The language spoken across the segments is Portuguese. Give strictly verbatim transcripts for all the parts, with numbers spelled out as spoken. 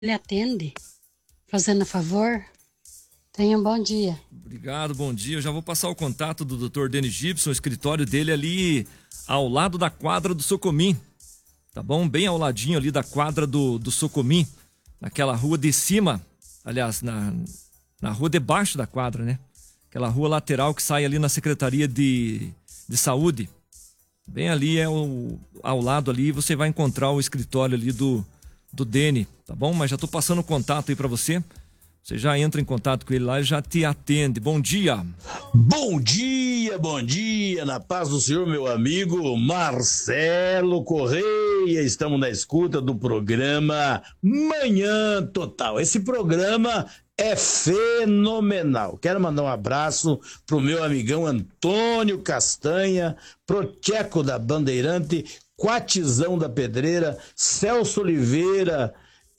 Ele atende, fazendo a favor. Tenha um bom dia. Obrigado, bom dia. Eu já vou passar o contato do doutor Denis Gibson, o escritório dele ali ao lado da quadra do Socomim, tá bom? Bem ao ladinho ali da quadra do, do Socomim, naquela rua de cima, aliás, na, na rua debaixo da quadra, né? Aquela rua lateral que sai ali na Secretaria de, de Saúde. Bem ali é o, ao lado ali, você vai encontrar o escritório ali do, do Deni, tá bom? Mas já tô passando o contato aí pra você. Você já entra em contato com ele lá e já te atende. Bom dia. Bom dia, bom dia, na paz do Senhor, meu amigo Marcelo Correia. Estamos na escuta do programa Manhã Total. Esse programa é fenomenal. Quero mandar um abraço pro meu amigão Antônio Castanha, pro Tcheco da Bandeirante, Quatizão da Pedreira, Celso Oliveira,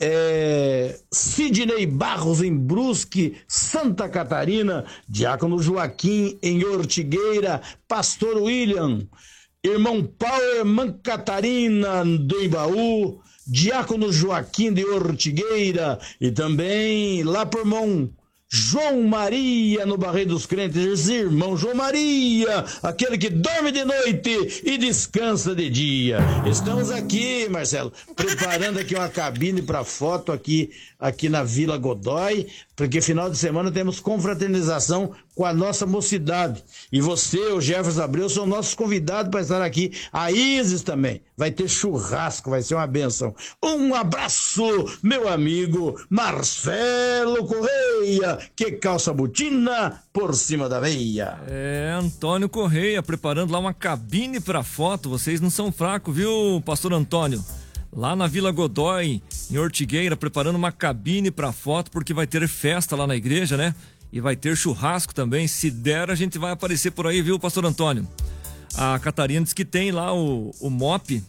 É, Sidney Barros em Brusque, Santa Catarina, Diácono Joaquim em Ortigueira, Pastor William, irmão Paulo, irmã Catarina do Embaú, Diácono Joaquim de Ortigueira e também lá por irmão João Maria no Barreiro dos Crentes, irmão João Maria, aquele que dorme de noite e descansa de dia. Estamos aqui, Marcelo, preparando aqui uma cabine para foto aqui, aqui na Vila Godoy, porque final de semana temos confraternização com a nossa mocidade. E você, o Jefferson Abreu, são nossos convidados para estar aqui. A Isis também. Vai ter churrasco, vai ser uma benção. Um abraço, meu amigo Marcelo Correia, que calça botina por cima da veia. É, Antônio Correia, preparando lá uma cabine para foto. Vocês não são fracos, viu, pastor Antônio? Lá na Vila Godoy, em Ortigueira, preparando uma cabine para foto, porque vai ter festa lá na igreja, né? E vai ter churrasco também. Se der, a gente vai aparecer por aí, viu, pastor Antônio? A Catarina diz que tem lá o, o mop,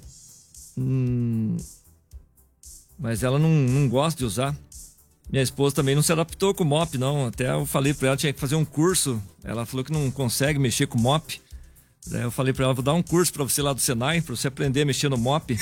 hum, mas ela não, não gosta de usar. Minha esposa também não se adaptou com o mop, não. Até eu falei pra ela, tinha que fazer um curso. Ela falou que não consegue mexer com o mop. Daí eu falei pra ela, vou dar um curso pra você lá do Senai, pra você aprender a mexer no mop.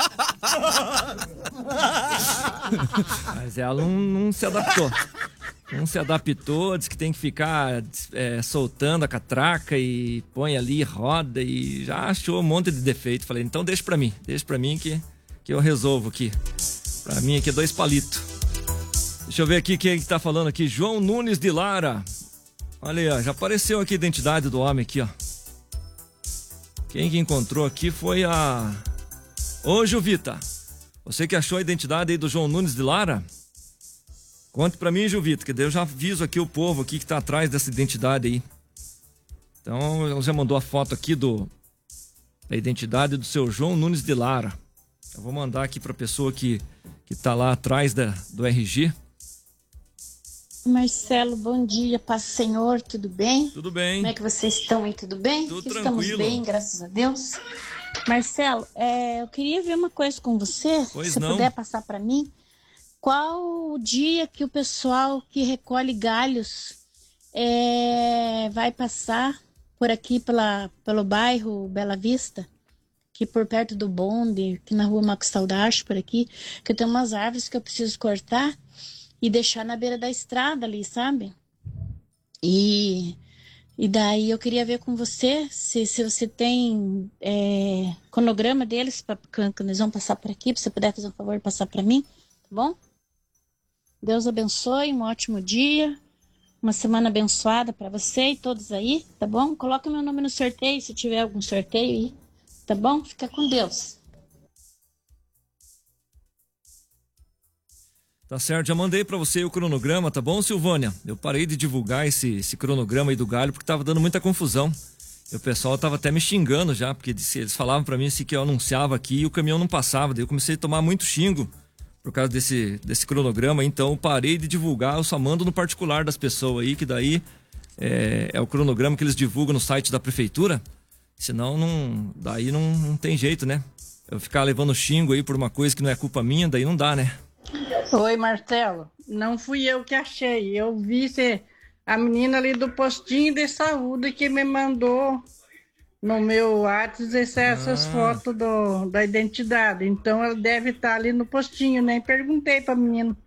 Mas ela não, não se adaptou. Não se adaptou, diz que tem que ficar é, soltando a catraca e põe ali, roda e já achou um monte de defeito. Falei, então deixa pra mim, deixa pra mim que, que eu resolvo aqui. Pra mim aqui é dois palitos. Deixa eu ver aqui quem é que tá falando aqui. João Nunes de Lara. Olha aí, ó, já apareceu aqui a identidade do homem aqui, ó. Quem que encontrou aqui foi a... Ô, Juvita, você que achou a identidade aí do João Nunes de Lara? Conte pra mim, Juvita, que daí eu já aviso aqui o povo aqui que tá atrás dessa identidade aí. Então, ela já mandou a foto aqui do da identidade do seu João Nunes de Lara. Eu vou mandar aqui pra pessoa que, que tá lá atrás da, do R G. Marcelo, bom dia, paz do Senhor, tudo bem? Tudo bem. Como é que vocês estão aí, tudo bem? Tudo Aqui tranquilo. Estamos bem, graças a Deus. Marcelo, é, eu queria ver uma coisa com você, Pois se não. você puder passar para mim. Qual o dia que o pessoal que recolhe galhos é, vai passar por aqui pela, pelo bairro Bela Vista? Aqui por perto do bonde, aqui na rua Marcos Saldacho, por aqui, que eu tenho umas árvores que eu preciso cortar e deixar na beira da estrada ali, sabe? E, e daí eu queria ver com você se, se você tem é, cronograma deles, pra, que eles vão passar por aqui, se você puder fazer um favor de passar para mim, tá bom? Deus abençoe, um ótimo dia, uma semana abençoada para você e todos aí, tá bom? Coloca meu nome no sorteio, se tiver algum sorteio aí, tá bom? Fica com Deus. Tá certo, já mandei pra você o cronograma, tá bom, Silvânia? Eu parei de divulgar esse, esse cronograma aí do galho porque tava dando muita confusão. E o pessoal tava até me xingando já, porque eles falavam pra mim assim que eu anunciava aqui e o caminhão não passava. Daí eu comecei a tomar muito xingo por causa desse, desse cronograma, então eu parei de divulgar, eu só mando no particular das pessoas aí, que daí é, é o cronograma que eles divulgam no site da prefeitura. Senão, não, daí não, não tem jeito, né? Eu ficar levando xingo aí por uma coisa que não é culpa minha, daí não dá, né? Oi, Marcelo. Não fui eu que achei. Eu vi cê, a menina ali do postinho de saúde que me mandou no meu WhatsApp essas Ah. fotos do, da identidade. Então ela deve estar ali no postinho, nem perguntei para menino.